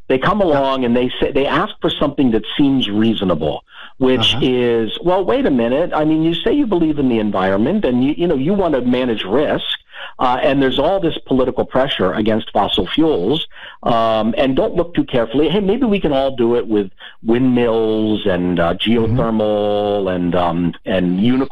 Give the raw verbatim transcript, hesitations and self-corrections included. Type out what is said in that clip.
They come along and they say they ask for something that seems reasonable, which uh-huh. is, well, wait a minute. I mean, you say you believe in the environment, and you you know you want to manage risk, uh, and there's all this political pressure against fossil fuels. Um, and don't look too carefully. Hey, maybe we can all do it with windmills and uh, geothermal mm-hmm. and um, and unicorn.